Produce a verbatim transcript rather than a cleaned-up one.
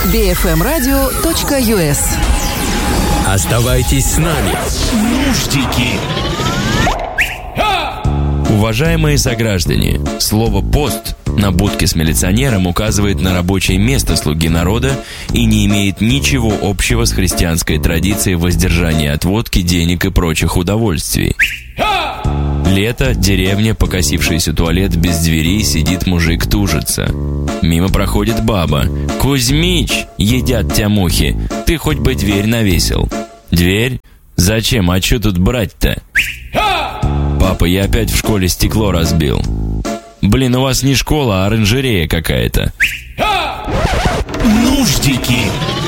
би эф эм радио точка ю эс. Оставайтесь с нами. Нуждики. Уважаемые сограждане, слово «пост» на будке с милиционером указывает на рабочее место слуги народа и не имеет ничего общего с христианской традицией воздержания от водки, денег и прочих удовольствий. Лето, деревня, покосившийся туалет без дверей, сидит мужик, тужится. Мимо проходит баба. «Кузьмич, едят тебя мухи, ты хоть бы дверь навесил». «Дверь? Зачем? А что тут брать-то?» «Папа, я опять в школе стекло разбил». «Блин, у вас не школа, а оранжерея какая-то». Нуждики.